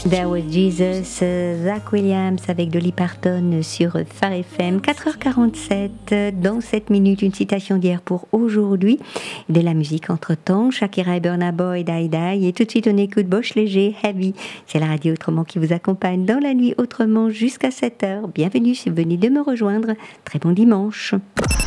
There Was Jesus, Zach Williams avec Dolly Parton sur Phare FM. 4h47, dans 7 minutes, une citation d'hier pour aujourd'hui. De la musique entre-temps, Shakira et Burna Boy, Die Die. Et tout de suite, on écoute Bosch Léger, Heavy. C'est la radio Autrement qui vous accompagne dans la nuit autrement jusqu'à 7h. Bienvenue si vous venez de me rejoindre. Très bon dimanche.